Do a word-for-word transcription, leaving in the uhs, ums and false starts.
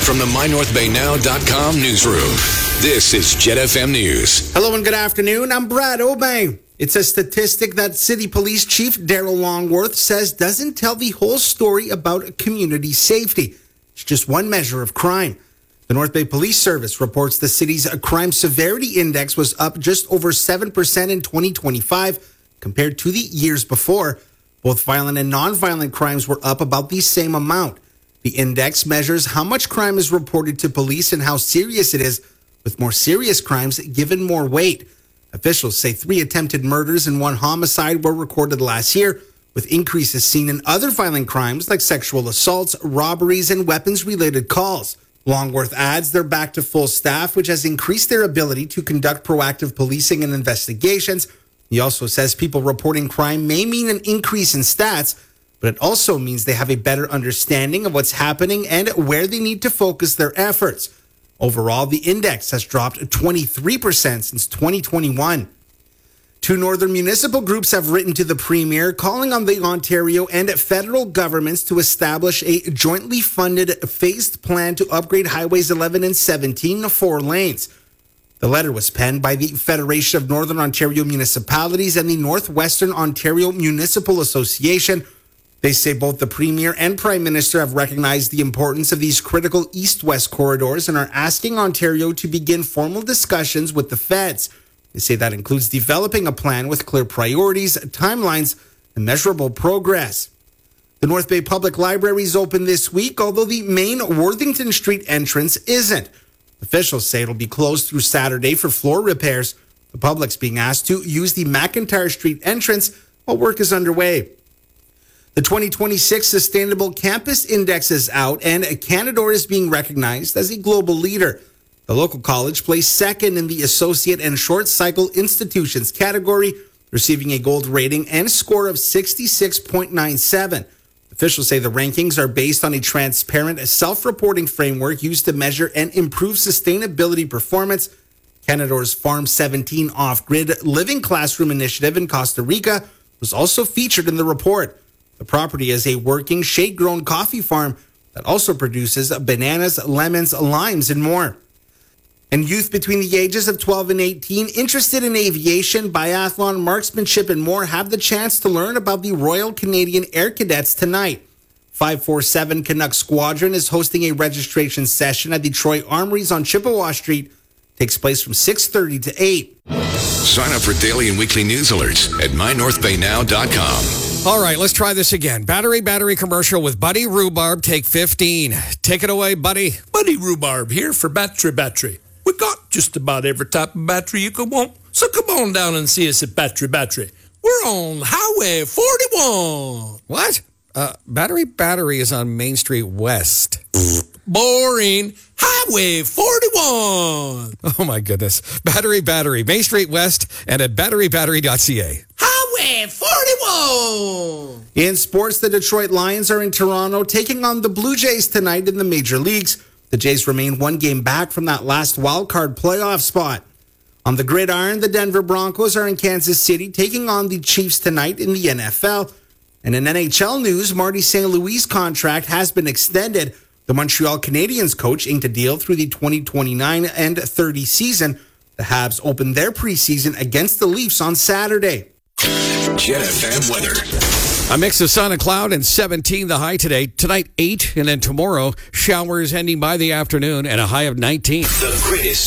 from the my north bay now dot com newsroom, this is Jet F M News. Hello and good afternoon. I'm Brad Obey. It's a statistic that City Police Chief Daryl Longworth says doesn't tell the whole story about community safety. It's just one measure of crime. The North Bay Police Service reports the city's crime severity index was up just over seven percent in twenty twenty-five compared to the years before. Both violent and non-violent crimes were up about the same amount. The index measures how much crime is reported to police and how serious it is, with more serious crimes given more weight. Officials say three attempted murders and one homicide were recorded last year, with increases seen in other violent crimes like sexual assaults, robberies, and weapons-related calls. Longworth adds they're back to full staff, which has increased their ability to conduct proactive policing and investigations. He also says people reporting crime may mean an increase in stats, but it also means they have a better understanding of what's happening and where they need to focus their efforts. Overall, the index has dropped twenty-three percent since twenty twenty-one. Two northern municipal groups have written to the Premier calling on the Ontario and federal governments to establish a jointly funded phased plan to upgrade Highways eleven and seventeen to four lanes. The letter was penned by the Federation of Northern Ontario Municipalities and the Northwestern Ontario Municipal Association. They say both the Premier and Prime Minister have recognized the importance of these critical east-west corridors and are asking Ontario to begin formal discussions with the feds. They say that includes developing a plan with clear priorities, timelines, and measurable progress. The North Bay Public Library is open this week, although the main Worthington Street entrance isn't. Officials say it'll be closed through Saturday for floor repairs. The public's being asked to use the McIntyre Street entrance while work is underway. The twenty twenty-six Sustainable Campus Index is out, and Canadore is being recognized as a global leader. The local college placed second in the Associate and Short Cycle Institutions category, receiving a gold rating and score of sixty-six point nine seven. Officials say the rankings are based on a transparent, self-reporting framework used to measure and improve sustainability performance. Canadore's Farm seventeen off-grid living classroom initiative in Costa Rica was also featured in the report. The property is a working shade-grown coffee farm that also produces bananas, lemons, limes, and more. And youth between the ages of twelve and eighteen interested in aviation, biathlon, marksmanship, and more have the chance to learn about the Royal Canadian Air Cadets tonight. five forty-seven Canuck Squadron is hosting a registration session at the Troy Armories on Chippewa Street. It takes place from six thirty to eight. Sign up for daily and weekly news alerts at my north bay now dot com. All right, let's try this again. Battery, battery commercial with Buddy Rhubarb. Take fifteen. Take it away, Buddy. Buddy Rhubarb here for Battery Battery. We got just about every type of battery you could want. So come on down and see us at Battery Battery. We're on Highway forty-one. What? Uh, Battery Battery is on Main Street West. Boring. Highway forty-one. Oh, my goodness. Battery Battery, Main Street West, and at battery battery dot c a. Highway forty-one. In sports, the Detroit Lions are in Toronto taking on the Blue Jays tonight in the major leagues. The Jays remain one game back from that last wildcard playoff spot. On the gridiron, the Denver Broncos are in Kansas City taking on the Chiefs tonight in the N F L. And in N H L news, Marty Saint Louis' contract has been extended. The Montreal Canadiens coach inked a deal through the twenty twenty-nine and thirty season. The Habs opened their preseason against the Leafs on Saturday. Jet F M weather. A mix of sun and cloud and seventeen the high today. Tonight, eight, and then tomorrow, showers ending by the afternoon and a high of nineteen. The greatest